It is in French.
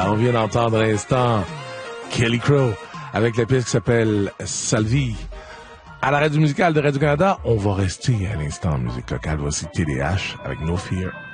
On vient d'entendre à l'instant Kelly Crow avec la pièce qui s'appelle Salvi. À la radio musicale de Radio-Canada, on va rester à l'instant en musique locale. Voici TDH avec No Fear.